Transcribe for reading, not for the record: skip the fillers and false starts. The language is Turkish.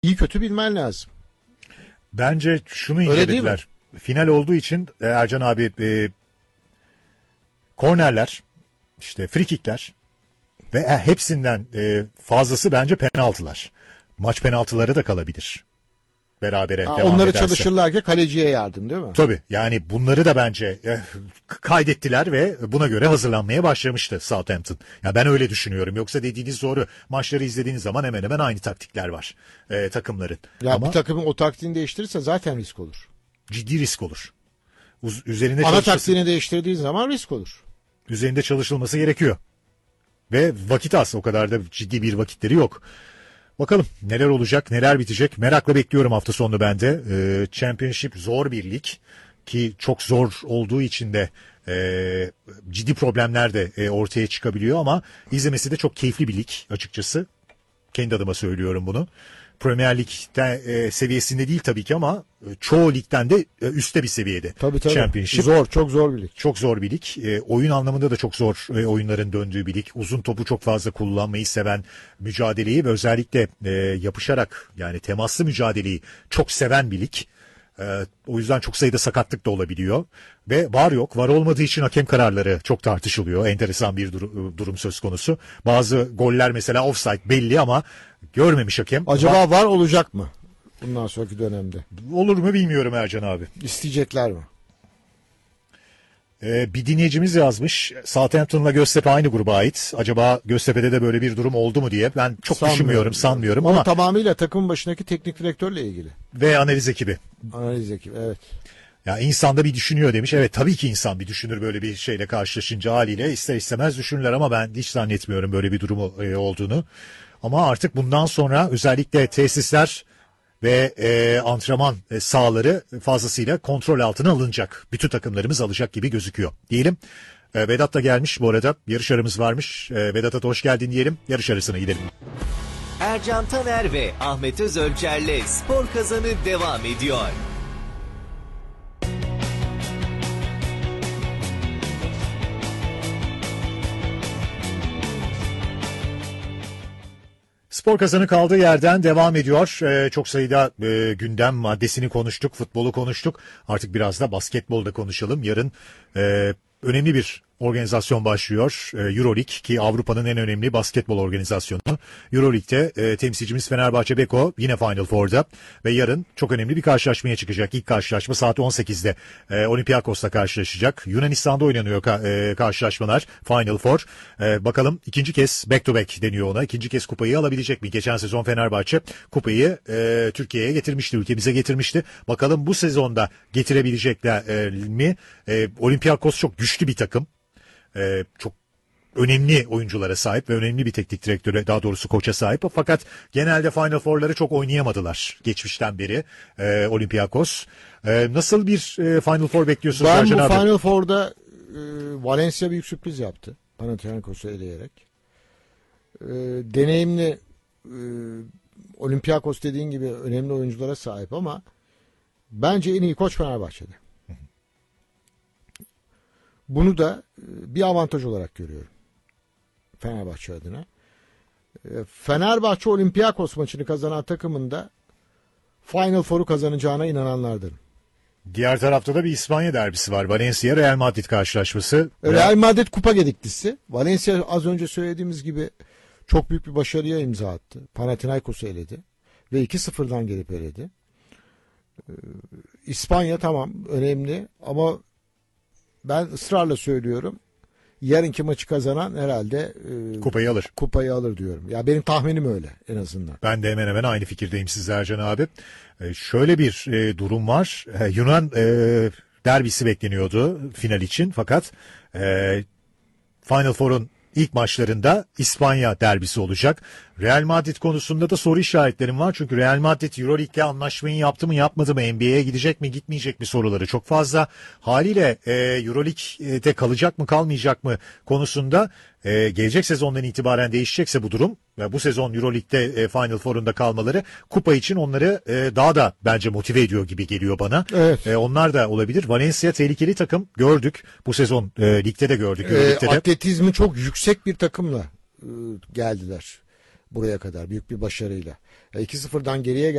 iyi kötü bilmen lazım. Bence şunu Öyle değil mi? incelediler. Final olduğu için Ercan abi kornerler, işte frikikler ve hepsinden fazlası bence penaltılar. Maç penaltıları da kalabilir. Berabere devam Onları ederse. çalışırlarken kaleciye yardım değil mi? Tabii yani bunları da bence kaydettiler ve buna göre hazırlanmaya başlamıştı Southampton. Ya ben öyle düşünüyorum. Yoksa dediğiniz doğru. Maçları izlediğiniz zaman hemen hemen aynı taktikler var takımların. Ya ama bir takımın o taktiğini değiştirirse zaten risk olur. ciddi risk olur. Üzerinde Ana çalışması, taktiğini değiştirdiğin zaman risk olur. üzerinde çalışılması gerekiyor. Ve vakit az, o kadar da ciddi bir vakitleri yok. Bakalım neler olacak, neler bitecek. Merakla bekliyorum hafta sonu ben de. Championship zor bir lig ki çok zor olduğu için de ciddi problemler de ortaya çıkabiliyor ama izlemesi de çok keyifli bir lig açıkçası. Kendi adıma söylüyorum bunu. Premier Lig'de seviyesinde değil tabii ki ama çoğu ligden de üstte bir seviyede. Tabii. Championship. Zor, çok zor bir lig. Çok zor bir lig. Oyun anlamında da çok zor oyunların döndüğü bir lig. Uzun topu çok fazla kullanmayı seven, mücadeleyi ve özellikle yapışarak yani temaslı mücadeleyi çok seven bir lig. O yüzden çok sayıda sakatlık da olabiliyor. Ve var yok, var olmadığı için hakem kararları çok tartışılıyor. Enteresan bir durum söz konusu. Bazı goller mesela offside belli ama görmemiş hakem. Acaba var olacak mı bundan sonraki dönemde? Olur mu bilmiyorum Ercan abi. İsteyecekler mi? Bir dinleyicimiz yazmış. Southampton'la Göztepe aynı gruba ait. Acaba Göztepe'de de böyle bir durum oldu mu diye. Ben çok sanmıyorum Ama ama tamamıyla takım başındaki teknik direktörle ilgili. ve analiz ekibi. Analiz ekibi, evet. Ya insan da bir düşünüyor demiş. Evet tabii ki insan bir düşünür böyle bir şeyle karşılaşınca haliyle ister istemez düşünürler ama ben hiç zannetmiyorum böyle bir durumu olduğunu. Ama artık bundan sonra özellikle tesisler ve antrenman sahaları fazlasıyla kontrol altına alınacak. Bütün takımlarımız alacak gibi gözüküyor diyelim. Vedat da gelmiş bu arada. Yarış aramız varmış. Vedat'a da hoş geldin diyelim. Yarış arasına gidelim. Ercan Taner ve Ahmet Özölçer'le Spor Kazanı devam ediyor. Spor Kazanı kaldığı yerden devam ediyor. Çok sayıda gündem maddesini konuştuk, futbolu konuştuk. Artık biraz da basketbolda konuşalım. Yarın önemli bir organizasyon başlıyor. Euroleague ki Avrupa'nın en önemli basketbol organizasyonu. Euroleague'de temsilcimiz Fenerbahçe Beko yine Final Four'da ve yarın çok önemli bir karşılaşmaya çıkacak. İlk karşılaşma saat 18'de Olympiakos'la karşılaşacak. Yunanistan'da oynanıyor karşılaşmalar Final Four. Bakalım ikinci kez back to back deniyor ona. İkinci kez kupayı alabilecek mi? Geçen sezon Fenerbahçe kupayı Türkiye'ye getirmişti, ülkemize getirmişti. Bakalım bu sezonda getirebilecekler mi? Olympiakos çok güçlü bir takım. Çok önemli oyunculara sahip ve önemli bir teknik direktöre, daha doğrusu koça sahip. Fakat genelde Final Four'ları çok oynayamadılar geçmişten beri Olympiakos. Nasıl bir Final Four bekliyorsunuz Ben Ercan bu abi? Final Four'da Valencia büyük sürpriz yaptı. Panathinaikos'u eleyerek. Deneyimli Olympiakos dediğin gibi önemli oyunculara sahip ama bence en iyi koç Fenerbahçe'de. Bunu da bir avantaj olarak görüyorum Fenerbahçe adına. Fenerbahçe Olympiakos maçını kazanan takımın da Final Four'u kazanacağına inananlardır. Diğer tarafta da bir İspanya derbisi var. Valencia Real Madrid karşılaşması. Real Madrid kupa gediklisi. Valencia az önce söylediğimiz gibi çok büyük bir başarıya imza attı. Panathinaikos'u eledi. Ve 2-0'dan gelip eledi. İspanya tamam önemli ama ben ısrarla söylüyorum. Yarınki maçı kazanan herhalde kupayı alır diyorum. Ya benim tahminim öyle en azından. Ben de hemen hemen aynı fikirdeyim sizle Ercan abi. Şöyle bir durum var. Yunan derbisi bekleniyordu final için fakat Final Four'un İlk maçlarında İspanya derbisi olacak. Real Madrid konusunda da soru işaretlerim var. Çünkü Real Madrid Euroleague'le anlaşmayı yaptı mı yapmadı mı? NBA'ye gidecek mi gitmeyecek mi soruları çok fazla. Haliyle Euroleague'de kalacak mı kalmayacak mı konusunda gelecek sezondan itibaren değişecekse bu durum ve bu sezon Euroleague'de Final Four'unda kalmaları kupa için onları daha da bence motive ediyor gibi geliyor bana. Evet. Onlar da olabilir. Valencia tehlikeli takım gördük. Bu sezon ligde de gördük. Atletizmi çok yüksek bir takımla geldiler buraya kadar büyük bir başarıyla. 2-0'dan geriye